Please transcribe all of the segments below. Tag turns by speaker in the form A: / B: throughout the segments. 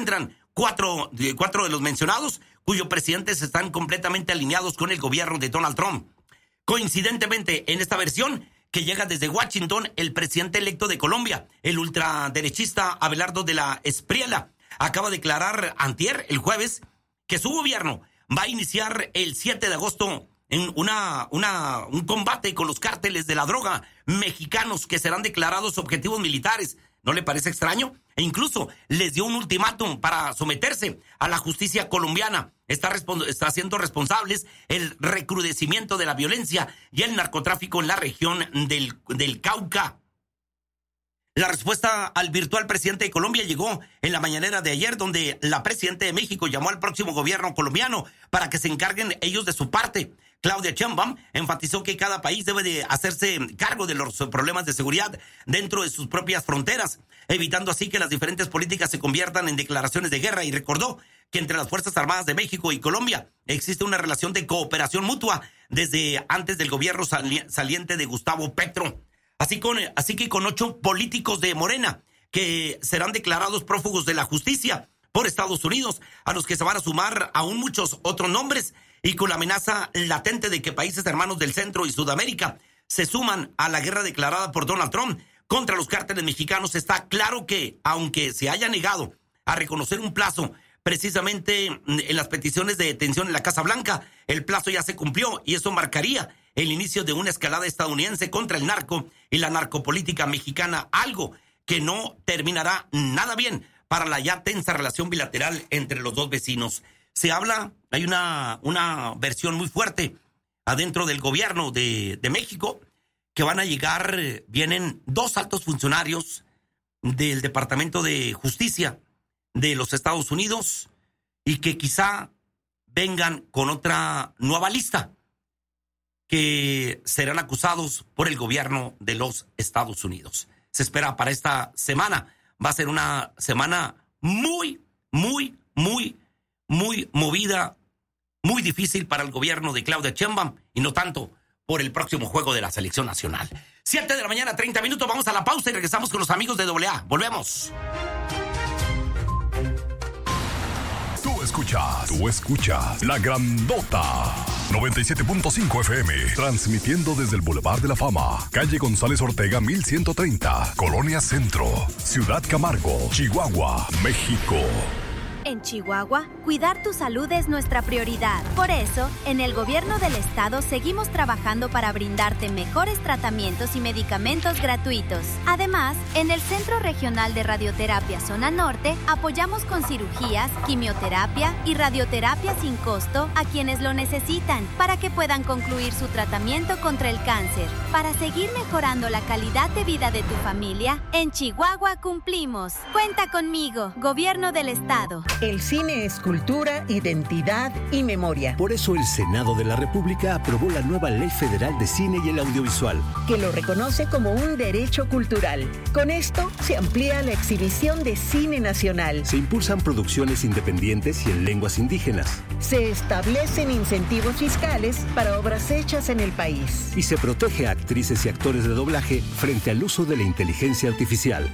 A: encuentran cuatro de los mencionados, cuyos presidentes están completamente alineados con el gobierno de Donald Trump. Coincidentemente, en esta versión que llega desde Washington, el presidente electo de Colombia, el ultraderechista Abelardo de la Espriella, acaba de declarar antier, el jueves, que su gobierno va a iniciar el 7 de agosto en un combate con los cárteles de la droga mexicanos que serán declarados objetivos militares. ¿No le parece extraño? E incluso les dio un ultimátum para someterse a la justicia colombiana. Está siendo responsables el recrudecimiento de la violencia y el narcotráfico en la región del Cauca. La respuesta al virtual presidente de Colombia llegó en la mañanera de ayer, donde la presidenta de México llamó al próximo gobierno colombiano para que se encarguen ellos de su parte. Claudia Sheinbaum enfatizó que cada país debe de hacerse cargo de los problemas de seguridad dentro de sus propias fronteras, evitando así que las diferentes políticas se conviertan en declaraciones de guerra, y recordó que entre las Fuerzas Armadas de México y Colombia existe una relación de cooperación mutua desde antes del gobierno saliente de Gustavo Petro. Así que con 8 políticos de Morena que serán declarados prófugos de la justicia por Estados Unidos, a los que se van a sumar aún muchos otros nombres, y con la amenaza latente de que países hermanos del Centro y Sudamérica se suman a la guerra declarada por Donald Trump contra los cárteles mexicanos, está claro que, aunque se haya negado a reconocer un plazo precisamente en las peticiones de detención en la Casa Blanca, el plazo ya se cumplió, y eso marcaría el inicio de una escalada estadounidense contra el narco y la narcopolítica mexicana, algo que no terminará nada bien para la ya tensa relación bilateral entre los dos vecinos. Se habla, hay una versión muy fuerte adentro del gobierno de México, que van a llegar, vienen 2 altos funcionarios del Departamento de Justicia de los Estados Unidos, y que quizá vengan con otra nueva lista, que serán acusados por el gobierno de los Estados Unidos. Se espera para esta semana. Va a ser una semana muy movida, muy difícil para el gobierno de Claudia Sheinbaum, y no tanto por el próximo juego de la selección nacional. 7 de la mañana, 30 minutos. Vamos a la pausa y regresamos con los amigos de AA. Volvemos.
B: Tú escuchas La Grandota 97.5 FM, transmitiendo desde el Boulevard de la Fama, calle González Ortega 1130, Colonia Centro, Ciudad Camargo, Chihuahua, México.
C: En Chihuahua, cuidar tu salud es nuestra prioridad. Por eso, en el gobierno del estado seguimos trabajando para brindarte mejores tratamientos y medicamentos gratuitos. Además, en el Centro Regional de Radioterapia Zona Norte, apoyamos con cirugías, quimioterapia y radioterapia sin costo a quienes lo necesitan, para que puedan concluir su tratamiento contra el cáncer. Para seguir mejorando la calidad de vida de tu familia, en Chihuahua cumplimos. Cuenta conmigo, Gobierno del Estado.
D: El cine es cultura, identidad y memoria.
E: Por eso el Senado de la República aprobó la nueva Ley Federal de Cine y el Audiovisual,
D: que lo reconoce como un derecho cultural. Con esto se amplía la exhibición de cine nacional.
E: Se impulsan producciones independientes y en lenguas indígenas.
D: Se establecen incentivos fiscales para obras hechas en el país.
E: Y se protege a actrices y actores de doblaje frente al uso de la inteligencia artificial.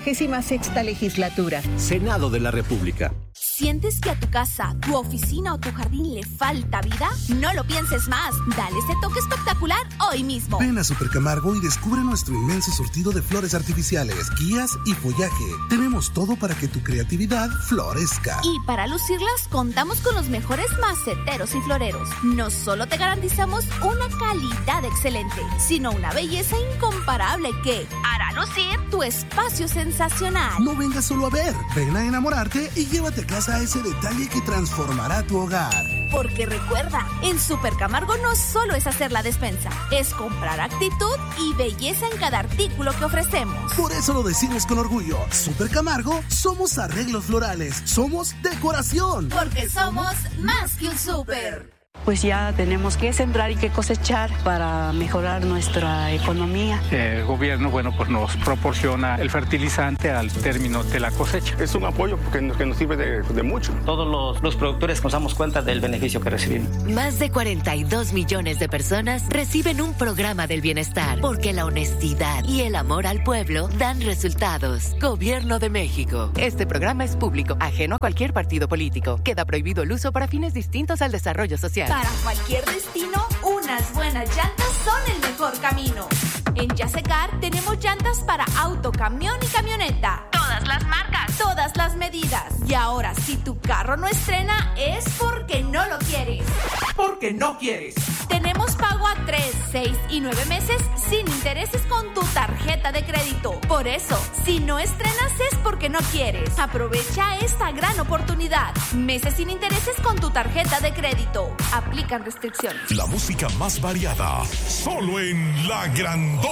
D: 66ª legislatura.
E: Senado de la República.
F: ¿Sientes que a tu casa, tu oficina o tu jardín le falta vida? No lo pienses más. Dale ese toque espectacular hoy mismo.
G: Ven a Super Camargo y descubre nuestro inmenso surtido de flores artificiales, guías y follaje. Tenemos todo para que tu creatividad florezca.
F: Y para lucirlas, contamos con los mejores maceteros y floreros. No solo te garantizamos una calidad excelente, sino una belleza incomparable que hará lucir tu espacio sensacional.
G: No vengas solo a ver, ven a enamorarte y llévate a casa ese detalle que transformará tu hogar.
F: Porque recuerda, en Super Camargo no solo es hacer la despensa, es comprar actitud y belleza en cada artículo que ofrecemos.
G: Por eso lo decimos con orgullo. Super Camargo, somos arreglos florales, somos decoración.
F: Porque somos más que un súper.
H: pues ya tenemos que sembrar y que cosechar para mejorar nuestra economía.
I: El gobierno, pues nos proporciona el fertilizante al término de la cosecha.
J: Es un apoyo que nos sirve de mucho.
K: Todos los productores nos damos cuenta del beneficio que recibimos.
L: Más de 42 millones de personas reciben un programa del bienestar, porque la honestidad y el amor al pueblo dan resultados. Gobierno de México.
M: Este programa es público, ajeno a cualquier partido político. Queda prohibido el uso para fines distintos al desarrollo social.
F: Para cualquier destino, unas buenas llantas son el mejor camino. En Yasecar tenemos llantas para auto, camión y camioneta. Todas las marcas, todas las medidas. Y ahora, si tu carro no estrena, es porque no lo quieres.
N: Porque no quieres.
F: Tenemos pago a 3, 6 y 9 meses sin intereses con tu tarjeta de crédito. Por eso, si no estrenas es porque no quieres. Aprovecha esta gran oportunidad. Meses sin intereses con tu tarjeta de crédito. Aplican restricciones.
B: La música más variada, solo en La Grandota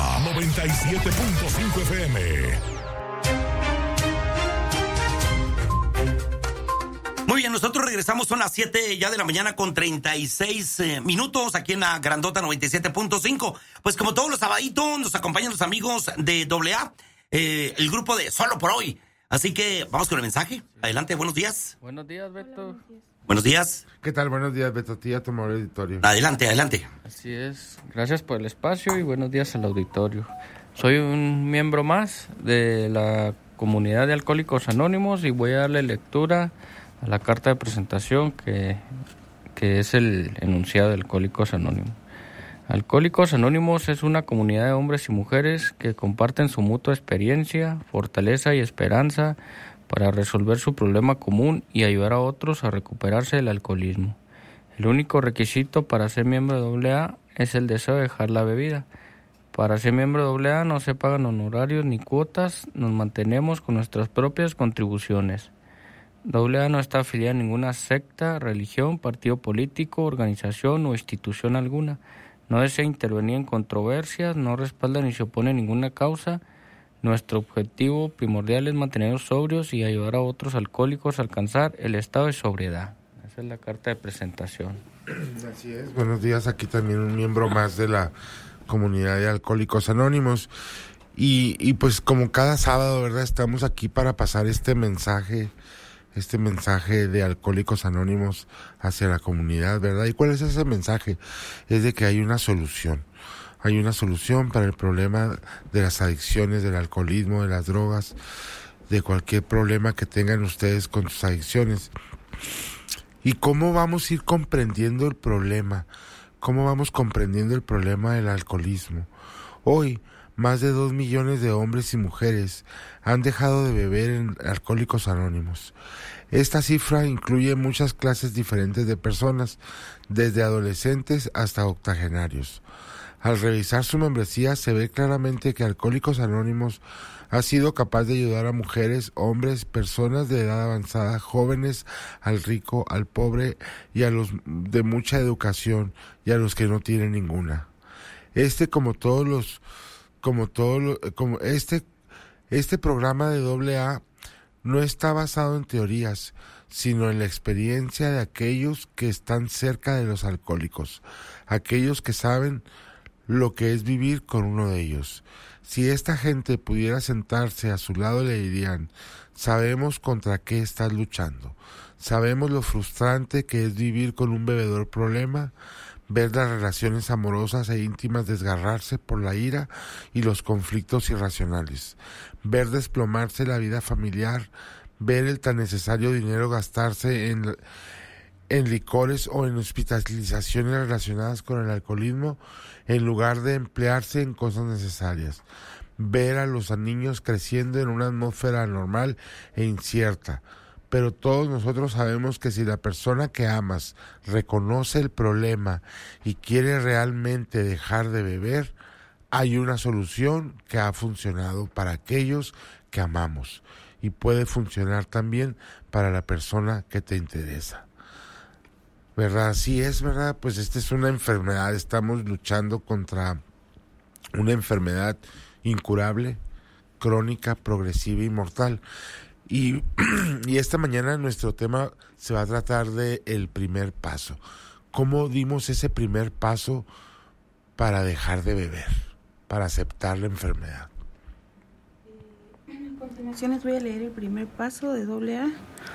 B: 97.5 FM.
A: Muy bien, nosotros regresamos, son las 7 ya de la mañana con 36 minutos aquí en la Grandota 97.5. Pues como todos los sabaditos nos acompañan los amigos de AA, el grupo de Solo por Hoy. Así que vamos con el mensaje. Adelante, buenos días.
O: Buenos días, Beto.
A: Buenos días.
P: ¿Qué tal? Buenos días, Beto. Tía, tu amor auditorio.
A: Adelante.
O: Así es. Gracias por el espacio y buenos días al auditorio. Soy un miembro más de la comunidad de Alcohólicos Anónimos y voy a darle lectura a la carta de presentación que es el enunciado de Alcohólicos Anónimos. Alcohólicos Anónimos es una comunidad de hombres y mujeres que comparten su mutua experiencia, fortaleza y esperanza para resolver su problema común y ayudar a otros a recuperarse del alcoholismo. El único requisito para ser miembro de AA es el deseo de dejar la bebida. Para ser miembro de AA no se pagan honorarios ni cuotas, nos mantenemos con nuestras propias contribuciones. AA no está afiliada a ninguna secta, religión, partido político, organización o institución alguna. No desea intervenir en controversias, no respalda ni se opone a ninguna causa. Nuestro objetivo primordial es mantenernos sobrios y ayudar a otros alcohólicos a alcanzar el estado de sobriedad. Esa es la carta de presentación.
P: Así es. Buenos días, aquí también un miembro más de la comunidad de Alcohólicos Anónimos. Y pues como cada sábado, ¿verdad? Estamos aquí para pasar este mensaje de Alcohólicos Anónimos hacia la comunidad, ¿verdad? ¿Y cuál es ese mensaje? Es de que hay una solución. Hay una solución para el problema de las adicciones, del alcoholismo, de las drogas, de cualquier problema que tengan ustedes con sus adicciones. ¿Y cómo vamos a ir comprendiendo el problema? ¿Cómo vamos comprendiendo el problema del alcoholismo? Hoy, más de 2 millones de hombres y mujeres han dejado de beber en Alcohólicos Anónimos. Esta cifra incluye muchas clases diferentes de personas, desde adolescentes hasta octogenarios. Al revisar su membresía se ve claramente que Alcohólicos Anónimos ha sido capaz de ayudar a mujeres, hombres, personas de edad avanzada, jóvenes, al rico, al pobre y a los de mucha educación y a los que no tienen ninguna. Este programa de AA no está basado en teorías, sino en la experiencia de aquellos que están cerca de los alcohólicos, aquellos que saben lo que es vivir con uno de ellos. Si esta gente pudiera sentarse a su lado, le dirían: sabemos contra qué estás luchando, sabemos lo frustrante que es vivir con un bebedor problema, ver las relaciones amorosas e íntimas desgarrarse por la ira y los conflictos irracionales, ver desplomarse la vida familiar, ver el tan necesario dinero gastarse en licores o en hospitalizaciones relacionadas con el alcoholismo en lugar de emplearse en cosas necesarias, ver a los niños creciendo en una atmósfera anormal e incierta. Pero todos nosotros sabemos que si la persona que amas reconoce el problema y quiere realmente dejar de beber, hay una solución que ha funcionado para aquellos que amamos y puede funcionar también para la persona que te interesa. ¿Verdad? Así es, ¿verdad? Pues esta es una enfermedad, estamos luchando contra una enfermedad incurable, crónica, progresiva y mortal. Y esta mañana nuestro tema se va a tratar de el primer paso. ¿cómo dimos ese primer paso para dejar de beber, para aceptar la enfermedad?
Q: A continuación les voy a leer el primer paso de AA.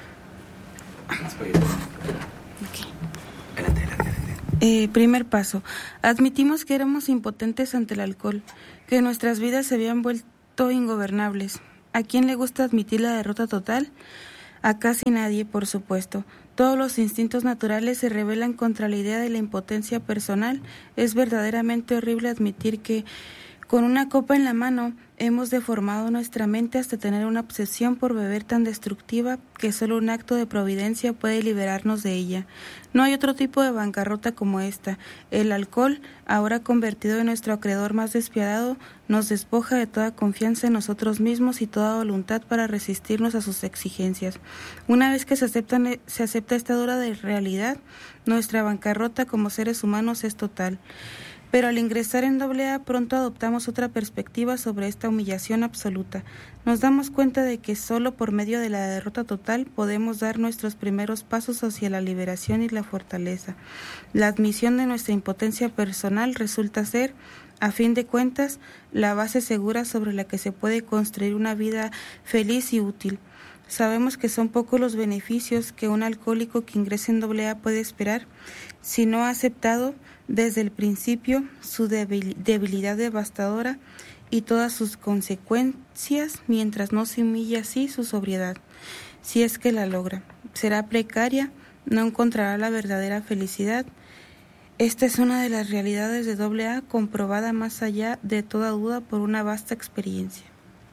Q: Primer paso. Admitimos que éramos impotentes ante el alcohol, que nuestras vidas se habían vuelto ingobernables. ¿A quién le gusta admitir la derrota total? A casi nadie, por supuesto. Todos los instintos naturales se rebelan contra la idea de la impotencia personal. Es verdaderamente horrible admitir que, con una copa en la mano, hemos deformado nuestra mente hasta tener una obsesión por beber tan destructiva que solo un acto de providencia puede liberarnos de ella. No hay otro tipo de bancarrota como esta. El alcohol, ahora convertido en nuestro acreedor más despiadado, nos despoja de toda confianza en nosotros mismos y toda voluntad para resistirnos a sus exigencias. Una vez que se acepta esta dura de realidad, nuestra bancarrota como seres humanos es total. Pero al ingresar en AA pronto adoptamos otra perspectiva sobre esta humillación absoluta. Nos damos cuenta de que solo por medio de la derrota total podemos dar nuestros primeros pasos hacia la liberación y la fortaleza. La admisión de nuestra impotencia personal resulta ser, a fin de cuentas, la base segura sobre la que se puede construir una vida feliz y útil. Sabemos que son pocos los beneficios que un alcohólico que ingrese en AA puede esperar si no ha aceptado desde el principio su debilidad devastadora y todas sus consecuencias, mientras no se humille así su sobriedad. Si es que la logra, será precaria, no encontrará la verdadera felicidad. Esta es una de las realidades de AA comprobada más allá de toda duda por una vasta experiencia.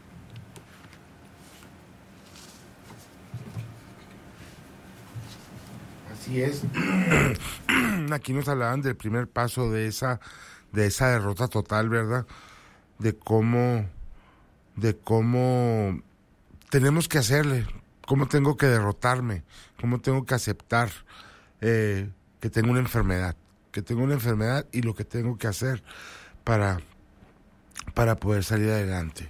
P: Así es. Aquí nos hablaban del primer paso de esa derrota total, ¿verdad? De cómo tenemos que hacerle, cómo tengo que derrotarme, cómo tengo que aceptar que tengo una enfermedad, y lo que tengo que hacer para poder salir adelante.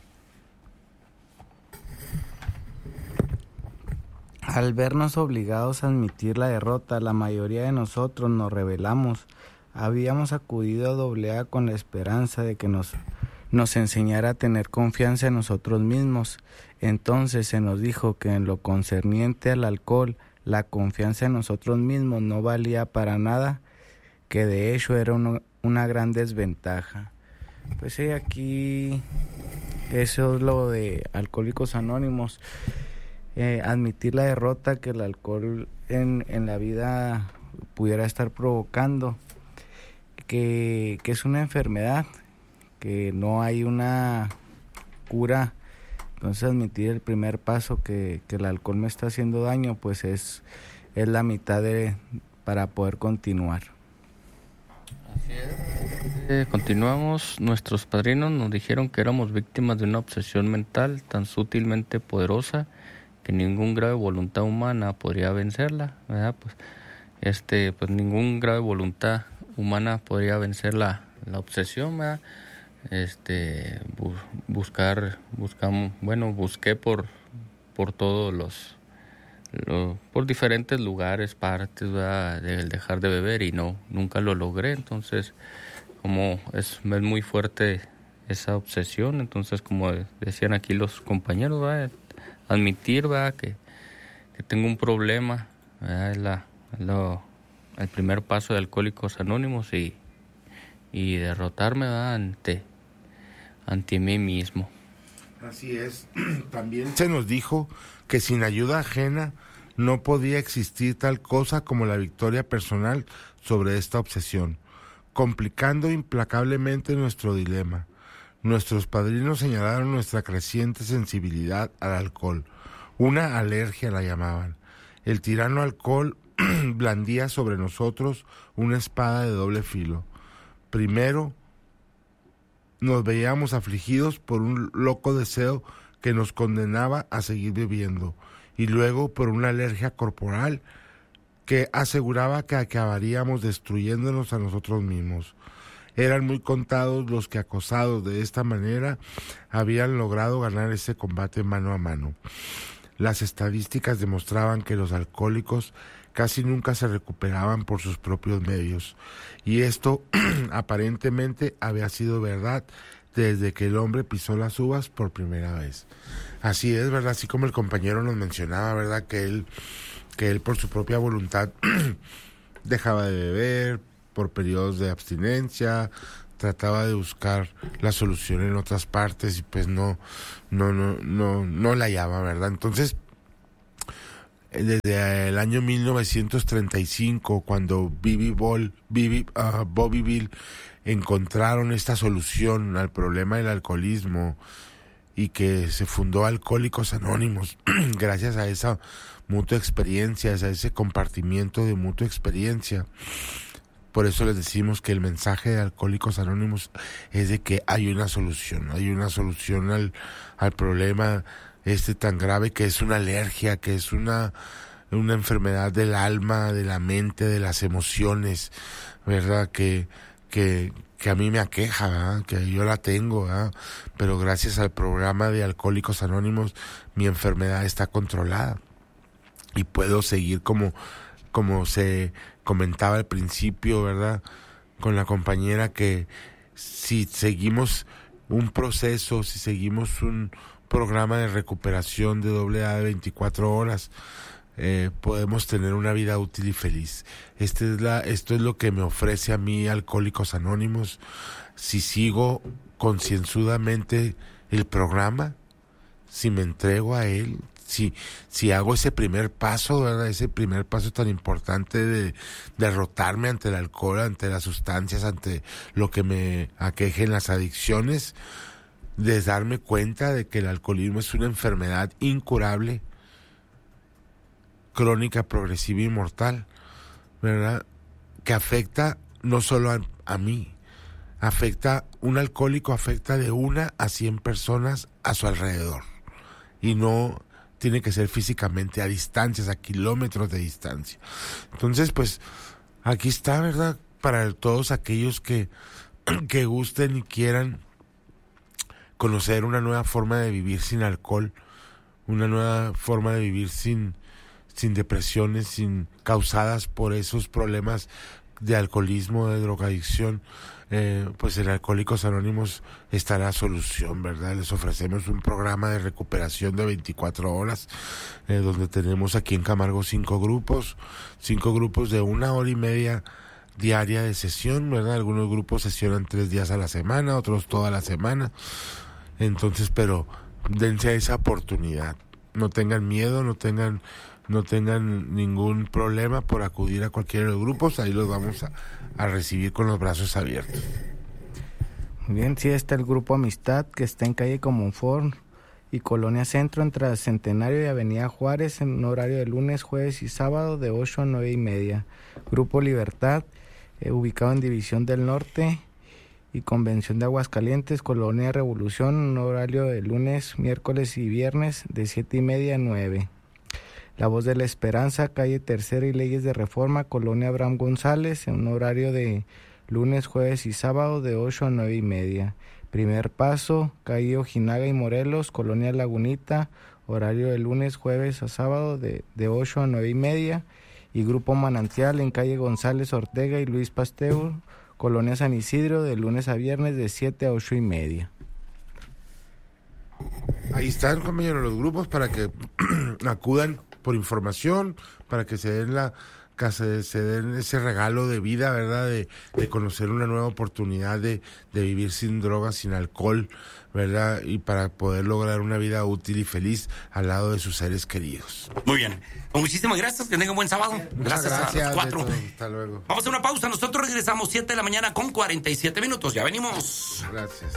R: Al vernos obligados a admitir la derrota, la mayoría de nosotros nos rebelamos. Habíamos acudido a AA con la esperanza de que nos enseñara a tener confianza en nosotros mismos. Entonces se nos dijo que en lo concerniente al alcohol, la confianza en nosotros mismos no valía para nada, que de hecho era una gran desventaja. Pues sí, aquí eso es lo de Alcohólicos Anónimos. Admitir la derrota que el alcohol en la vida pudiera estar provocando, que es una enfermedad, que no hay una cura. Entonces admitir el primer paso que el alcohol me está haciendo daño, pues es la mitad para poder continuar.
O: Así es. Continuamos. Nuestros padrinos nos dijeron que éramos víctimas de una obsesión mental tan sutilmente poderosa que ningún grado de voluntad humana podría vencerla, ¿verdad? Pues ningún grado de voluntad humana podría vencer la obsesión, ¿verdad? Busqué por todos por diferentes lugares, partes, ¿verdad? Del dejar de beber y nunca lo logré. Entonces, como es muy fuerte esa obsesión, entonces como decían aquí los compañeros, ¿verdad? Admitir, ¿verdad? Que tengo un problema, ¿verdad? Es el primer paso de Alcohólicos Anónimos y derrotarme, ¿verdad? ante mí mismo.
P: Así es. También se nos dijo que sin ayuda ajena no podía existir tal cosa como la victoria personal sobre esta obsesión, complicando implacablemente nuestro dilema. Nuestros padrinos señalaron nuestra creciente sensibilidad al alcohol, una alergia la llamaban. El tirano alcohol blandía sobre nosotros una espada de doble filo. Primero, nos veíamos afligidos por un loco deseo que nos condenaba a seguir bebiendo, y luego por una alergia corporal que aseguraba que acabaríamos destruyéndonos a nosotros mismos. Eran muy contados los que, acosados de esta manera, habían logrado ganar ese combate mano a mano. las estadísticas demostraban que los alcohólicos casi nunca se recuperaban por sus propios medios. Y esto aparentemente había sido verdad desde que el hombre pisó las uvas por primera vez. Así es, ¿verdad? Así como el compañero nos mencionaba, ¿verdad? Que él por su propia voluntad dejaba de beber por periodos de abstinencia, trataba de buscar la solución en otras partes y pues no la hallaba, ¿verdad? Entonces, desde el año 1935, cuando Bobby Bill encontraron esta solución al problema del alcoholismo y que se fundó Alcohólicos Anónimos, gracias a esa mutua experiencia, a ese compartimiento de mutua experiencia. Por eso les decimos que el mensaje de Alcohólicos Anónimos es de que hay una solución al problema tan grave que es una alergia, que es una enfermedad del alma, de la mente, de las emociones, ¿verdad? Que a mí me aqueja, ¿verdad? Que yo la tengo, ¿verdad? Pero gracias al programa de Alcohólicos Anónimos mi enfermedad está controlada y puedo seguir como se comentaba al principio, ¿verdad? Con la compañera, que si seguimos un proceso, si seguimos un programa de recuperación de AA de 24 horas, podemos tener una vida útil y feliz. Esto es lo que me ofrece a mí Alcohólicos Anónimos. Si sigo concienzudamente el programa, si me entrego a él, si hago ese primer paso, ¿verdad? Ese primer paso tan importante de derrotarme ante el alcohol, ante las sustancias, ante lo que me aquejen las adicciones, de darme cuenta de que el alcoholismo es una enfermedad incurable, crónica, progresiva y mortal, ¿verdad? Que afecta no solo a mí, un alcohólico afecta de 1 a 100 personas a su alrededor. Y no tiene que ser físicamente, a distancias, a kilómetros de distancia. Entonces, pues, aquí está, ¿verdad? Para todos aquellos que gusten y quieran conocer una nueva forma de vivir sin alcohol, una nueva forma de vivir sin depresiones, causadas por esos problemas de alcoholismo, de drogadicción, pues en Alcohólicos Anónimos está la solución, ¿verdad? Les ofrecemos un programa de recuperación de 24 horas, donde tenemos aquí en Camargo 5 grupos de 1 hora y media diaria de sesión, ¿verdad? Algunos grupos sesionan 3 días a la semana, otros toda la semana. Entonces, pero dense a esa oportunidad. No tengan miedo, no tengan ningún problema por acudir a cualquiera de los grupos. Ahí los vamos a recibir con los brazos abiertos.
R: Muy bien, sí, está el grupo Amistad, que está en calle Comonfort y Colonia Centro, entre Centenario y Avenida Juárez, en un horario de lunes, jueves y sábado de 8 a 9:30. Grupo Libertad, ubicado en División del Norte y Convención de Aguascalientes, Colonia Revolución, un horario de lunes, miércoles y viernes de 7:30 a 9. La Voz de la Esperanza, calle Tercera y Leyes de Reforma, Colonia Abraham González, en un horario de lunes, jueves y sábado de 8 a 9:30. Primer Paso, calle Ojinaga y Morelos, Colonia Lagunita, horario de lunes, jueves a sábado de 8 a 9:30. Y Grupo Manantial en calle González Ortega y Luis Pasteur, Colonia San Isidro, de lunes a viernes de 7 a 8:30.
P: Ahí están, compañeros, los grupos para que acudan por información, para que se den ese regalo de vida, ¿verdad? De conocer una nueva oportunidad de vivir sin drogas, sin alcohol, ¿verdad? Y para poder lograr una vida útil y feliz al lado de sus seres queridos.
A: Muy bien. Muchísimas gracias. Que tengan buen sábado. Gracias a los 4.
P: Hasta luego.
A: Vamos a una pausa. Nosotros regresamos 7 de la mañana con 47 minutos. Ya venimos.
P: Gracias.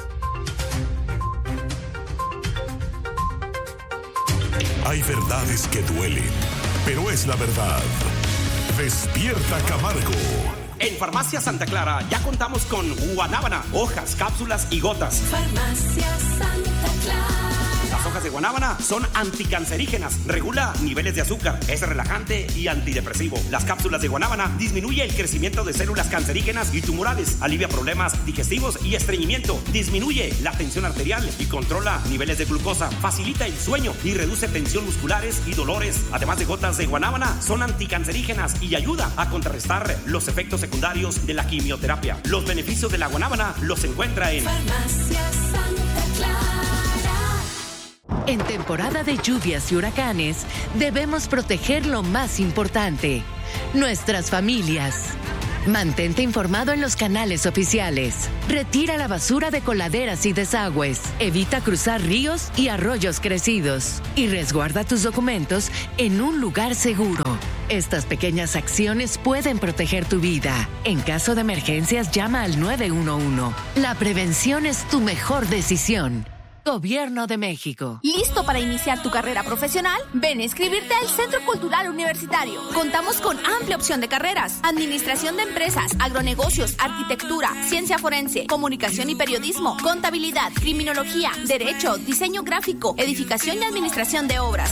B: Hay verdades que duelen, pero es la verdad. Despierta Camargo.
N: En Farmacia Santa Clara ya contamos con guanábana, hojas, cápsulas y gotas.
S: Farmacia Santa Clara.
N: Las hojas de guanábana son anticancerígenas, regula niveles de azúcar, es relajante y antidepresivo. Las cápsulas de guanábana disminuye el crecimiento de células cancerígenas y tumorales, alivia problemas digestivos y estreñimiento, disminuye la tensión arterial y controla niveles de glucosa, facilita el sueño y reduce tensión musculares y dolores. Además de gotas de guanábana, son anticancerígenas y ayuda a contrarrestar los efectos secundarios de la quimioterapia. Los beneficios de la guanábana los encuentra en
L: Farmacia Santa Clara. En temporada de lluvias y huracanes, debemos proteger lo más importante, nuestras familias. Mantente informado en los canales oficiales. Retira la basura de coladeras y desagües. Evita cruzar ríos y arroyos crecidos. Y resguarda tus documentos en un lugar seguro. Estas pequeñas acciones pueden proteger tu vida. En caso de emergencias, llama al 911. La prevención es tu mejor decisión. Gobierno de México.
F: ¿Listo para iniciar tu carrera profesional? Ven a inscribirte al Centro Cultural Universitario. Contamos con amplia opción de carreras: administración de empresas, agronegocios, arquitectura, ciencia forense, comunicación y periodismo, contabilidad, criminología, derecho, diseño gráfico, edificación y administración de obras,